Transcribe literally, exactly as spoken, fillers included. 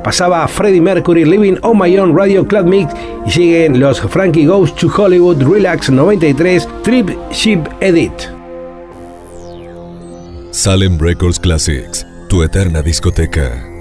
pasaba Freddie Mercury, Living on My Own, Radio Club Mix, y siguen los Frankie Goes to Hollywood, Relax noventa y tres, Trip Ship Edit. Salem Records Classics, tu eterna discoteca.